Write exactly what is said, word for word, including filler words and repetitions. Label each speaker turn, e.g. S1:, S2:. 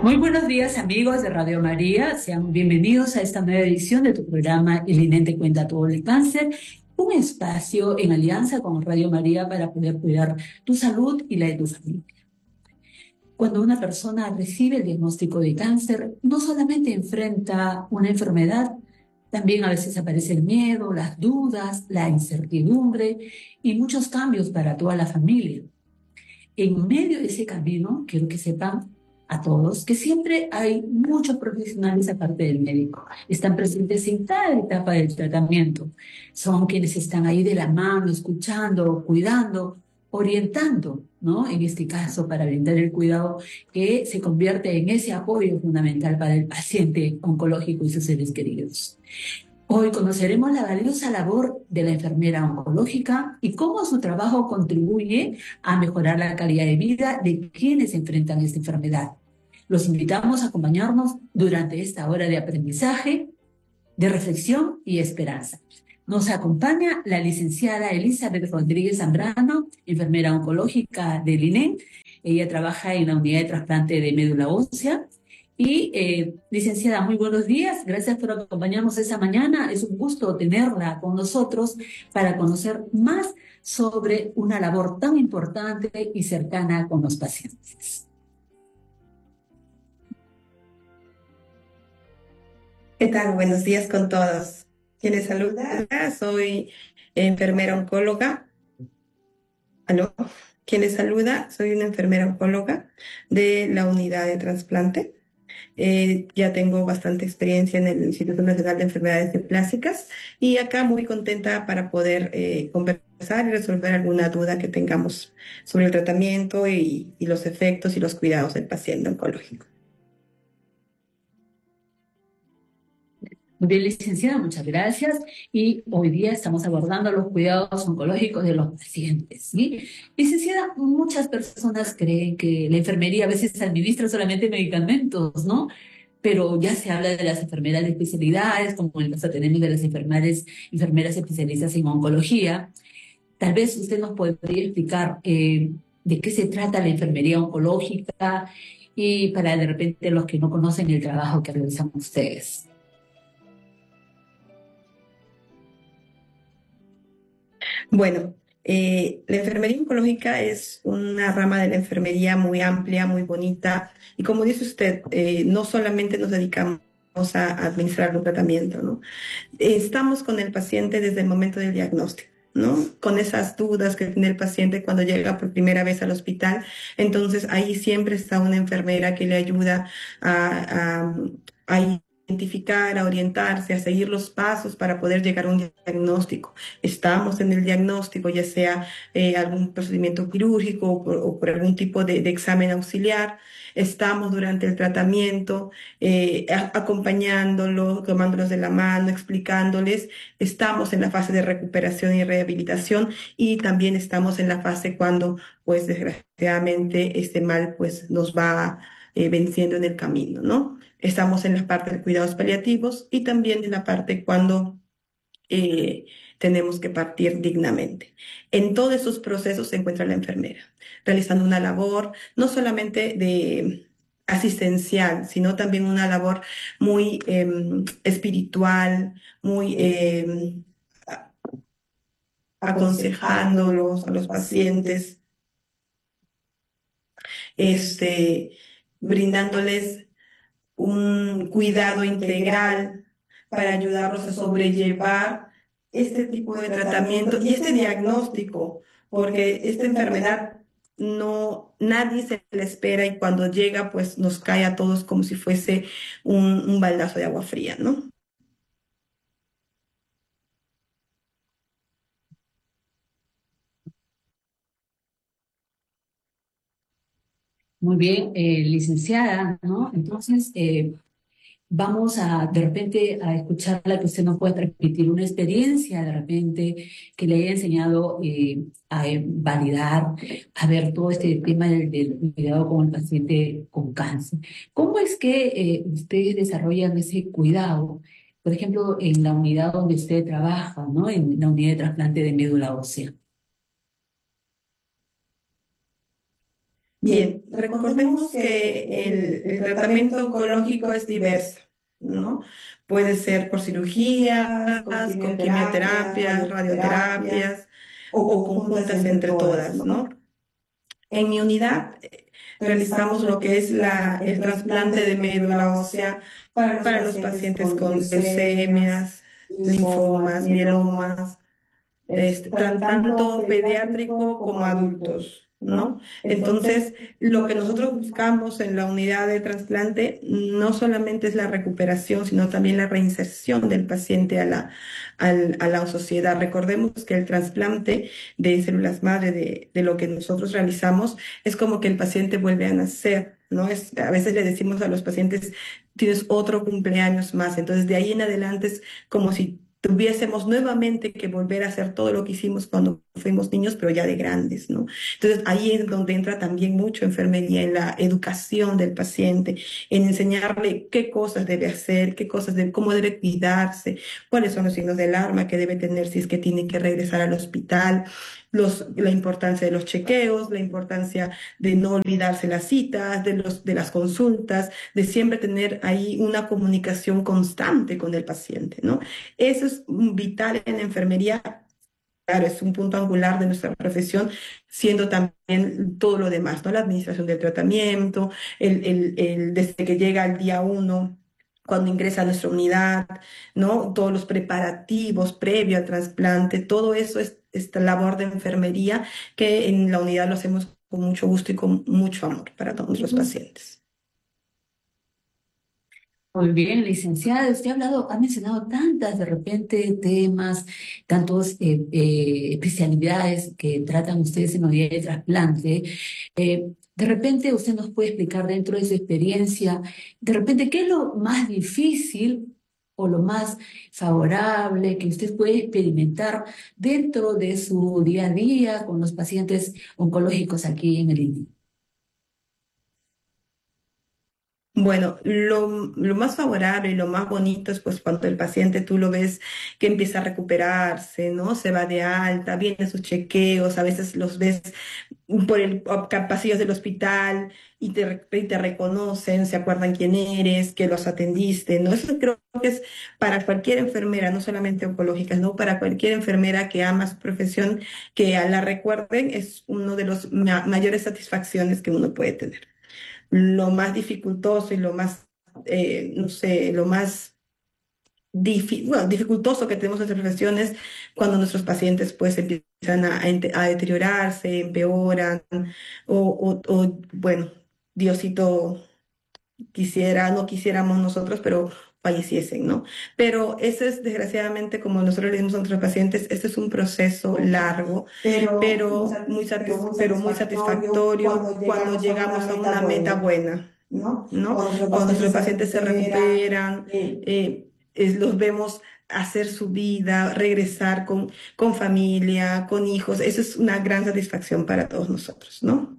S1: Muy buenos días, amigos de Radio María. Sean bienvenidos a esta nueva edición de tu programa El INEN te cuenta todo el cáncer, un espacio en alianza con Radio María para poder cuidar tu salud y la de tu familia. Cuando una persona recibe el diagnóstico de cáncer, no solamente enfrenta una enfermedad, también a veces aparece el miedo, las dudas, la incertidumbre y muchos cambios para toda la familia. En medio de ese camino, quiero que sepan a todos que siempre hay muchos profesionales aparte del médico. Están presentes en cada etapa del tratamiento. Son quienes están ahí de la mano, escuchando, cuidando, orientando, ¿no? En este caso, para brindar el cuidado que se convierte en ese apoyo fundamental para el paciente oncológico y sus seres queridos. Hoy conoceremos la valiosa labor de la enfermera oncológica y cómo su trabajo contribuye a mejorar la calidad de vida de quienes enfrentan esta enfermedad. Los invitamos a acompañarnos durante esta hora de aprendizaje, de reflexión y esperanza. Nos acompaña la licenciada Elizabeth Rodríguez Zambrano, enfermera oncológica del INEN. Ella trabaja en la unidad de trasplante de médula ósea. Y eh, licenciada, muy buenos días, gracias por acompañarnos esta mañana. Es un gusto tenerla con nosotros para conocer más sobre una labor tan importante y cercana con los pacientes.
S2: ¿Qué tal? Buenos días con todos. Quienes saluda, soy enfermera oncóloga. ¿Aló? Quienes saluda, soy una enfermera oncóloga de la unidad de trasplante. Eh, ya tengo bastante experiencia en el Instituto Nacional de Enfermedades Neoplásicas y acá muy contenta para poder eh, conversar y resolver alguna duda que tengamos sobre el tratamiento y, y los efectos y los cuidados del paciente oncológico.
S1: Muy bien, licenciada, muchas gracias. Y hoy día estamos abordando los cuidados oncológicos de los pacientes, ¿sí? Licenciada, muchas personas creen que la enfermería a veces administra solamente medicamentos, ¿no? Pero ya se habla de las enfermeras de especialidades, como en el caso tenemos de las enfermeras, enfermeras especialistas en oncología. Tal vez usted nos podría explicar eh, de qué se trata la enfermería oncológica y para de repente los que no conocen el trabajo que realizan ustedes.
S2: Bueno, eh, la enfermería oncológica es una rama de la enfermería muy amplia, muy bonita, y como dice usted, eh, no solamente nos dedicamos a administrar un tratamiento, ¿no? Estamos con el paciente desde el momento del diagnóstico, ¿no? Con esas dudas que tiene el paciente cuando llega por primera vez al hospital. Entonces ahí siempre está una enfermera que le ayuda a, a, a identificar, a orientarse, a seguir los pasos para poder llegar a un diagnóstico. Estamos en el diagnóstico, ya sea eh, algún procedimiento quirúrgico o por, o por algún tipo de, de examen auxiliar. Estamos durante el tratamiento, eh, a- acompañándolos, tomándolos de la mano, explicándoles. Estamos en la fase de recuperación y rehabilitación y también estamos en la fase cuando, pues desgraciadamente, este mal pues nos va eh, venciendo en el camino, ¿no? Estamos en la parte de cuidados paliativos y también en la parte cuando eh, tenemos que partir dignamente. En todos esos procesos se encuentra la enfermera, realizando una labor no solamente de asistencial, sino también una labor muy eh, espiritual, muy eh, aconsejándolos a los pacientes, este, brindándoles un cuidado integral para ayudarlos a sobrellevar este tipo de tratamiento y este diagnóstico, porque esta enfermedad no, nadie se la espera y cuando llega, pues nos cae a todos como si fuese un, un baldazo de agua fría, ¿no?
S1: Muy bien, eh, licenciada, ¿no? Entonces, eh, vamos a de repente a escucharla, que usted nos pueda transmitir una experiencia de repente que le haya enseñado eh, a eh, validar, a ver todo este tema del, del cuidado con el paciente con cáncer. ¿Cómo es que eh, ustedes desarrollan ese cuidado? Por ejemplo, en la unidad donde usted trabaja, ¿no? En la unidad de trasplante de médula ósea.
S2: Bien, recordemos que el, el tratamiento oncológico es diverso, ¿no? Puede ser por cirugías, con quimioterapias, radioterapias o conjuntas entre todas, ¿no? En mi unidad eh, realizamos lo que es la, el trasplante de médula ósea para los pacientes con leucemias, linfomas, mielomas, este, tan- tanto pediátrico como adultos, ¿no? Entonces, lo que nosotros buscamos en la unidad de trasplante no solamente es la recuperación, sino también la reinserción del paciente a la, al- a la sociedad. Recordemos que el trasplante de células madre de, de lo que nosotros realizamos es como que el paciente vuelve a nacer. ¿No? Es, a veces le decimos a los pacientes, tienes otro cumpleaños más. Entonces, de ahí en adelante es como si tuviésemos nuevamente que volver a hacer todo lo que hicimos cuando fuimos niños, pero ya de grandes, ¿no? Entonces ahí es donde entra también mucho enfermería en la educación del paciente, en enseñarle qué cosas debe hacer, qué cosas debe, cómo debe cuidarse, cuáles son los signos de alarma que debe tener si es que tiene que regresar al hospital, los, la importancia de los chequeos, la importancia de no olvidarse las citas, de los, de las consultas, de siempre tener ahí una comunicación constante con el paciente, ¿no? Eso es vital en la enfermería. Claro, es un punto angular de nuestra profesión, siendo también todo lo demás, ¿no? La administración del tratamiento, el, el, el- desde que llega al día uno, cuando ingresa a nuestra unidad, ¿no? Todos los preparativos previo al trasplante, todo eso es esta labor de enfermería que en la unidad lo hacemos con mucho gusto y con mucho amor para todos los pacientes.
S1: Muy bien, licenciada, usted ha hablado, ha mencionado tantas de repente temas, tantos eh, eh, especialidades que tratan ustedes en la unidad de trasplante. Eh, de repente usted nos puede explicar dentro de su experiencia, de repente, ¿qué es lo más difícil o lo más favorable que usted puede experimentar dentro de su día a día con los pacientes oncológicos aquí en el I N E?
S2: Bueno, lo, lo más favorable y lo más bonito es pues cuando el paciente tú lo ves que empieza a recuperarse, ¿no? Se va de alta, vienen sus chequeos, a veces los ves por el por pasillos del hospital y te, re- y te reconocen, se acuerdan quién eres, que los atendiste, ¿no? Eso creo que es para cualquier enfermera, no solamente oncológica, ¿no? Para cualquier enfermera que ama su profesión, que a la recuerden, es uno de los ma- mayores satisfacciones que uno puede tener. Lo más dificultoso y lo más, eh, no sé, lo más difi- bueno, dificultoso que tenemos en nuestra profesión es cuando nuestros pacientes pues empiezan a, a ente- a deteriorarse, empeoran, o, o, o, bueno, Diosito quisiera, no quisiéramos nosotros, pero falleciesen, ¿no? Pero eso es desgraciadamente, como nosotros le decimos a nuestros pacientes, este es un proceso largo,
S3: pero muy,
S2: pero muy,
S3: satis- pero
S2: satis-
S3: muy
S2: pero muy
S3: satisfactorio
S2: satisfactorio
S3: cuando
S2: cuando
S3: llegamos a una
S2: llegamos a una
S3: meta
S2: meta
S3: buena,
S2: buena,
S3: ¿no?
S2: ¿no?
S3: Cuando nuestros
S2: Cuando nuestros
S3: pacientes se
S2: pacientes se
S3: recuperan,
S2: recuperan,
S3: eh,
S2: eh, es- los vemos hacer su vida, regresar con, con familia, con hijos, eso es una gran satisfacción para todos nosotros, ¿no?